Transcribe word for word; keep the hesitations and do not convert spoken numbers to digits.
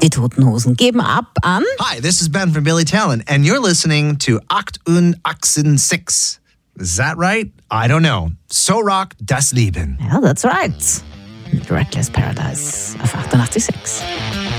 Die Toten Hosen geben ab an... Hi, this is Ben from Billy Talent, and you're listening to Acht und achtzehn. Is that right? I don't know. So rock das Leben. Yeah, that's right. Reckless Paradise auf achtundachtzig Komma sechs.